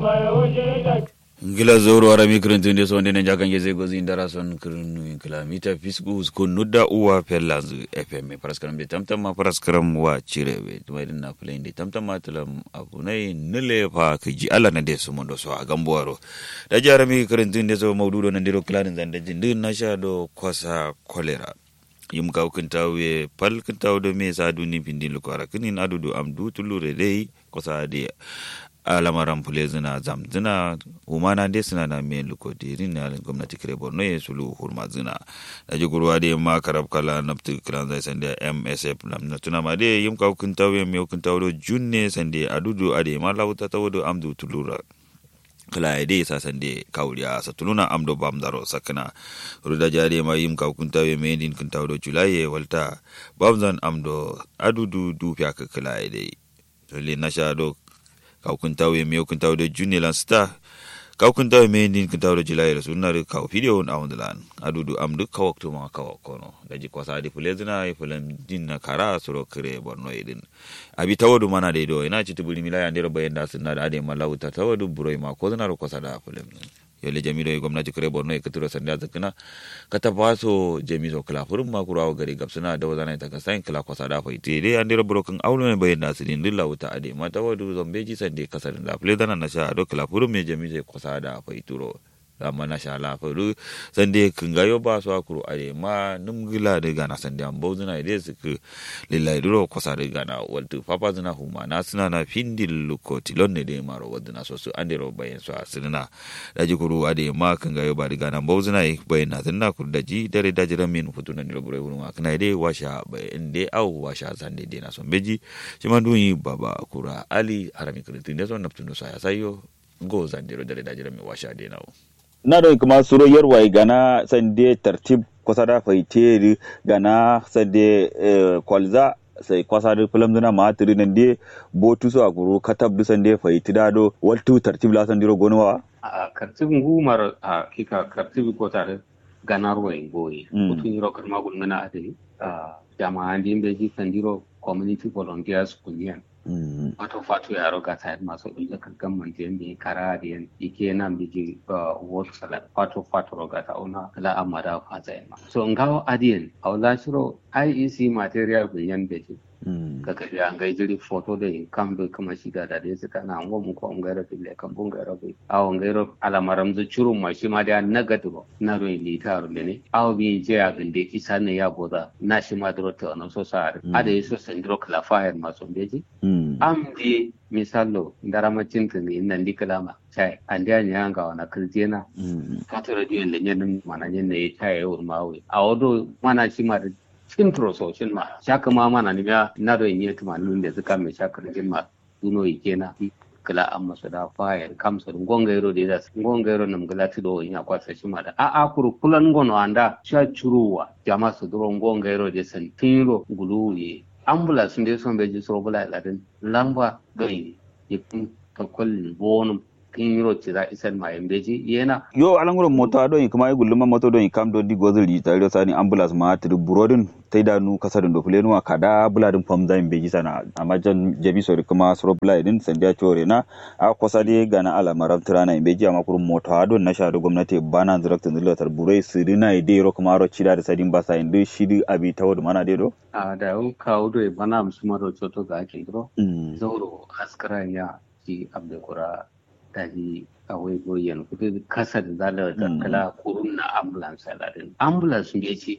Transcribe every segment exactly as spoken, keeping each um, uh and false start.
Gila zoro ara mikrin tunde so ndene jakan geze gozi ndara son kirnu kilamita fisku ko nudda uwa pelanzu F M paraskaram de tamtam paraskaram wa chirebe tumaidin na play de tamtam matalam abunai nile fa kiji alla na de so mondo so agamboro da jara mikrin tunde so mawdudo na ndiro klanin zande jindin na sha do kosa kolera yim kaw kintawe pal kintaw do me sa duni pindin lo kara kinin adudu amdu tulure dei kosa de alamaran fule zina zam zina umana dai suna na mai lukodirin na gwamnati kare borno ya sulu hurma zina da ji gurwa da ma karab kala nafti kiran zai sanda M S F na tuna ma dai yim ka hukun tawo mai hukun tawo junne sanda adudu ade ma lauta tawo do amdu tulura kala dai sa sanda kauriya sa tuluna amdo bamdaro sakana ruda jare ma yim ka hukun tawo mai din kun tawo julai walta bamzan amdo adudu du fiya ka kala dai to le na sha do kau kuntawe me kuntawe de junne lan sta kau kuntawe me din kuntawe jilai rasul na kau video on awndlan adudu am duk kawak to ma kawak kono daji ko sa di fulezina e fulen din na kara soro kre borno edin abi tawadu mana de do ina ci tubuli milaya ndero bayenda sunna da ade malawta tawadu buroi ma ko zana ko sada fulen yole jamiro e gwamnati kare borno e katuro sanda zakana kata baso jamiso kala furum ma kurawo gari gabsuna da wazana ta kasain kala kwasa da faiti dai an dira broken aulo me bayan da sidin dilla wuta ade mata wadu zombeji sande kasarin da fle dana na sha do kala furum me jamiso kwasa da faituro amma na sha la faru sande kingayo ba so akuru ade ma numgila de gana sande an bozuna ide suku lillahi duro kwasa de gana waltu papa zuna huma na suna na findil lukoti lonne de maro waduna so su andero bayan so asirina daji kuru ade ma kingayo ba de gana bozuna e bayan na tunna kur daji dare daji ramin futuna ni lobure wurma kana ide washa bayan de au washa sande de na so beji shimanduni baba kura ali harami kritin de so naptundo saya sayo go zandiro dare daji ramin washa de nawo na don kuma suro yarwai gana sande tartib kwasa da faiteri gana sande kwalza sai kwasa da film dina ma tiri nan de botu so aguru katab du sande faiti dado waltu tartib la sandiro gonwa a kartibin gumar a kika kartibi ko tare gana ruwai goyi mutun yiro karma gulmana ade a jama'an din beji sandiro community volunteers kunyan wato fatu ya roga ta masu ɗin kan gamman da yanda kara da yan ike nan biji wasu salat fatu fatu roga ta una la amada fata yana so ngawo adiyan awla shiro I E C material bin yan beji ka kaji an gai jiri photo da in kan bai kuma shiga da dai suka na ngo mu ko ngara bille kan bun ngara bai aw ngaro alamaram zu churu ma shi ma da nagatu na ro ni taru ne aw bi je ya gande ki sanne ya boda na shi ma dro to na so sa ada yeso sendro kala fire ma so beji am di misalo ndaramacin tuni nan di kalama chai andia nyanga wana kirjena fato radio le nyen mana nyen ne chai o mawe awodo mana shi ma intro social ma shaka ma mana ni ya na do yin tuma nun da suka mai shaka rin ma duno yake na kala amma su da fire kam su ngongero de da ngongero nam gala ti do yin akwasa shi ma da a a kuru kulan ngono anda sha churuwa jama su duro ngongero de san tiro guluye ambulance de son beji so bula ladin lamba gai yikin kakol bonum kinro tira isan ma embeji yena yo alanguro moto ado yin kuma guluma moto do yin kam do di gozuri tare sani ambulance ma tri burodin taida nu kasarin do fulenu kada buladin pam zain beji sana amma jan jabi sori kuma soro buladin sandiya chore na a kosade gana ala maram tirana embeji amma kurum moto ado na sha do gwamnati bana director ndilo tar burai sirina ide ro kuma ro chida da sadin basa inde shidi abi tawdo mana de do a da u kawo do bana musuma ro choto ga ake dro zoro askara ya ci abde kura daji awai goyen kudu kasa da zala da kala kurun na ambulance ladin ambulance ne ce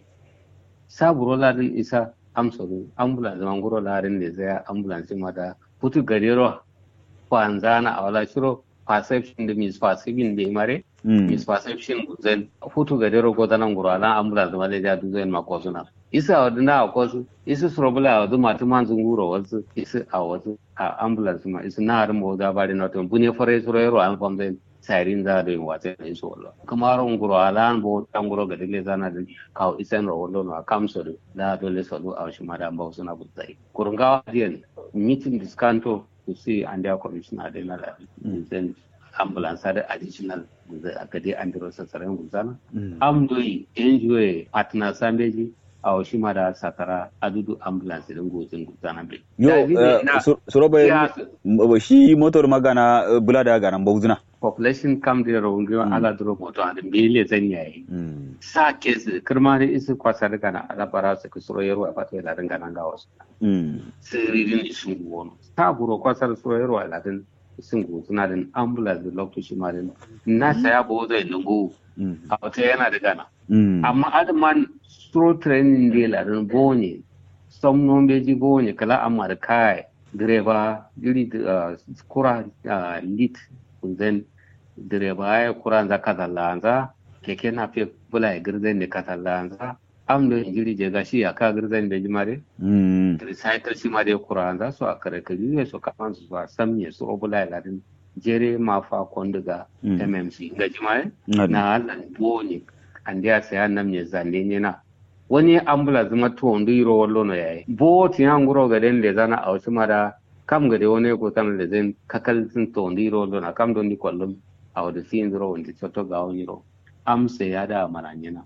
saburo ladin isa amsoro ambulance mangoro ladin ne zai ambulance ma da putu garero kwanzana awala shiro perception da misperception da mare misperception zen putu garero godanan gurala ambulance ma da du zen makosuna isa wadina akosu isa surobula wadu matuman zunguro wasu isa a wasu a ambulance ma isa na harin mawuda bari na tun bune fara suro yaro an famzai sairin za da yin wata da iso wallo kuma ron guro alan bo tan guro ga dole zana da kawo isan ro wallo na kamso da dole solo a shi madan ba suna budzai kurunga diyan meeting discanto to see and their commissioner da na then ambulance da additional da aka dai an diro sasaran guzana am doyi enjoy partner sambeji a wasu ma da sakara adudu ambulance din gozin gutana bai yo suro bai shi motor magana bula da garan bauzuna population kam da rongo ala duro moto an bele zan yayi sa kes kirma da isu kwasa daga na ala bara su ku suro yaro a fata da ringa nan ga wasu sirrin isun wono ta buro kwasa da suro yaro ala din isun gozuna din ambulance da lokaci ma din na saya bo zai lungu a wata yana da gana amma adman suro training de la rin bonye somnon beji bonye kala amma da kai direba diri kura lit kunzen direba ya kura za kazalanza keke na fe bula ya girzen ne kazalanza am do jiri je gashi ya ka girzen da jimare mm recycle shi ma da kura za su akare ka yi so kafan su ba samye su bula ya ladin jere ma fa kondiga M M C ga jimare na Allah bonye an da sai nan ne zande ne na wani ambulance ma to ndu yiro wallo no yayi bo ti nguro ga den le zana a wasu mara kam ga de woni ko tan le zen kakal tin to ndu yiro wallo na kam don ni kollum a wada sin ro wonti to ga woni ro am se ya da maranyina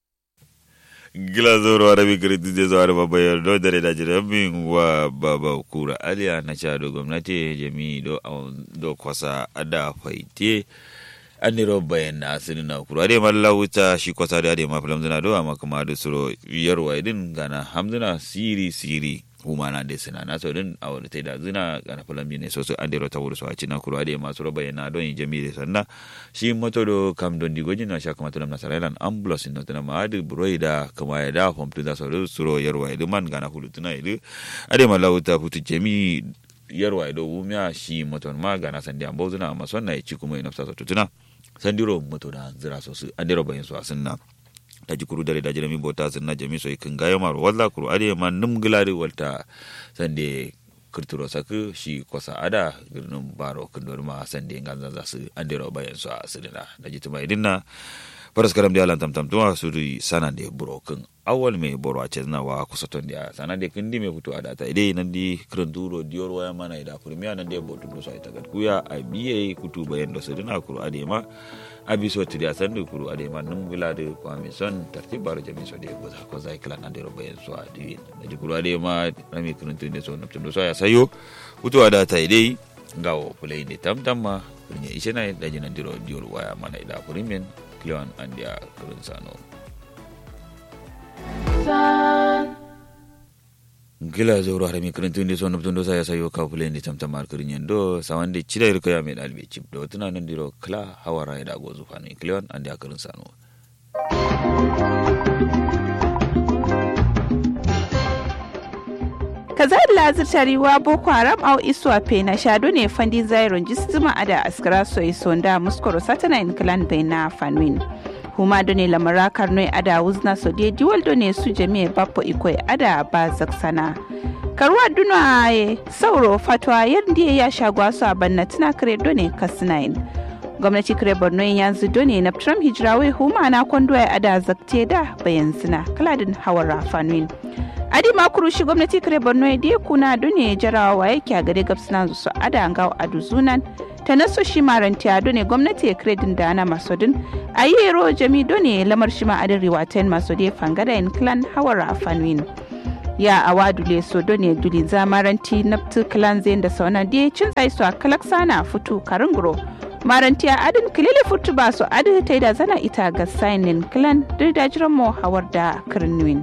gila zoro arabi kredi de zoro baba ya do dare da jirabin wa baba kura aliya na cha do gwamnati jami do do kwasa ada faite aniro bayan na asini na kuro ade malla wuta shi kwata da ade ma filam zina do amma kuma da suro yarwa idin gana hamduna siri siri humana de sina na so din awon tai da zina gana filam ne so so ande ro ta wuro so a cina kuro ade ma suro bayan na don jami'i sanna shi moto do kam don di gojin na sha kuma tulam na sarailan ambulance no tana ma ade broida kuma ya da pomtu da so suro yarwa idin man gana hulutuna idin ade malla wuta futu jami'i yarwa idin wumiya shi moton ma gana sandi ambo zina amma sonna ya ci kuma ina fasa tutuna sandiro moto da zira so su andiro bayin su asinna da jikuru dare da jirami bota sunna jami so ikin gayo maro walla kuru ade man num gilari walta sande kurturo saku shi kosa ada girnum baro kundur ma sande nganza za su andiro bayin su asinna da jituma idinna paras karam dia lan tam tam tuwa suri sana de broken awal me boro achezna wa kusoton dia sana de kindi me futu ada ta ide nandi krenduro dior waya mana ida premier nandi botu do so ita kuya abiye kutu bayan do sedina kuru ade ma abiso tidia sandu kuru ade ma num gilade kwamison tartibar jami so de goza koza iklan ande ro bayan so adi de kuru ade ma rami krenduro de so naptum do so ya sayo futu ada ta ide ngawo play ni tam tam ma kunya ishena da jinan diro dior waya mana ida premier Klion Andia Kurensano Gila zoro harami kerentu ndi sono ptundo saya sayo kapule ndi tamtamar kurinyendo sawande chida irko ya med albe chip do tuna ndiro kla hawara ida gozu fani Klion Andia Kurensano kazar lazir tariwa boko haram au iswa pe na shado ne fandi zairon jistima ada askara so isonda muskoro satana in clan baina fanwin huma done lamara karnoi ada wuzna so de diwal done su jami'a bappo ikoi ada ba zaksana karwa duna ye sauro fatwa yadda ya shagwa su a banna tana kare done kasnain gwamnati kare borno yanzu done na Trump hijrawe huma na kondwa ada zakte da bayan zina kaladin hawara fanwin adi makuru shi gwamnati kare borno da kuna dune jarawa yake a gare gabsina su ada ngaw aduzunan ta naso shi maranti a dune gwamnati ya kredin da ana masodin a yi ro jami dune lamar shi ma adin riwaten masode fangada in clan hawara fanwin ya awadu le so dune dulin zamaranti naptu clan zain da sauna da cin tsayi su a kalaksana futu karinguro maranti a adin kilili futu ba su adin ta da zana ita ga sainin clan da jiran mo hawar da kirnwin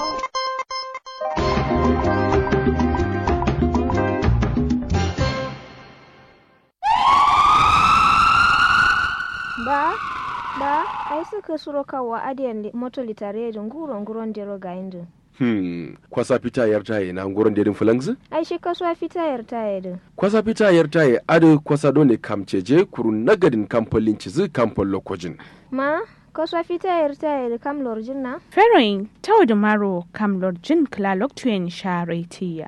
ba ba ai suka suro kawa adiyan moto litare da nguron nguron dero ga indu hmm kwasa fita yar taye na nguron derin fulangzi ai shi kasuwa fita yar taye din kwasa fita yar taye adu kwasa dole kamceje kurun nagadin kampolin cizi kampol lokojin ma kasuwa fita yar taye da kam lorjin na feroin tawo da maro kam lorjin kla loktuyen sharetiya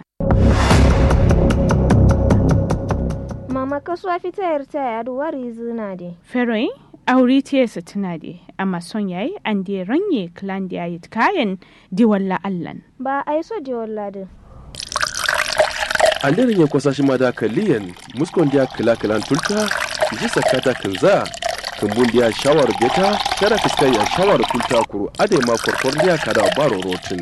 mama kasuwa fita yar taye adu wari zina de feroin aure tiyarsa tana da amma son yayi an da ranye clan da yayi kayan diwalla allan ba ai so diwalla din an da ranye kwasa shi ma da kalliyan muskon da kala kalan tulta ji sakata kanza kumbun dia shawar beta kada fiskai ya shawar kulta kuru ade ma korkor dia kada baro rotin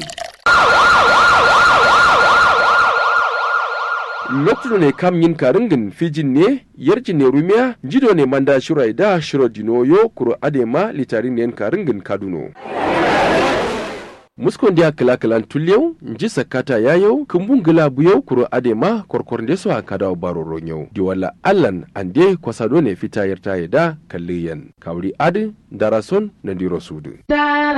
lokacin ne kam yin karingin fijin ne yarjin ne rumiya jido ne manda shirai da shiro dinoyo kuro adema litarin ne karingin kaduno muskon dia kala kalan tulyau nji sakata yayau kumbun gila buyau kuro adema korkornde so akada baro ronyau diwala allan ande kwasado ne fita yarta da kalliyan kawri adi darason na diro sudu